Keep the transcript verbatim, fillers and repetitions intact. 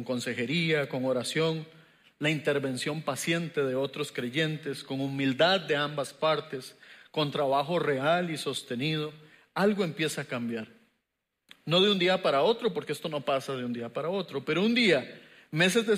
consejería, con oración, la intervención paciente de otros creyentes, con humildad de ambas partes, con trabajo real y sostenido, algo empieza a cambiar. No de un día para otro, porque esto no pasa de un día para otro, pero un día, meses después,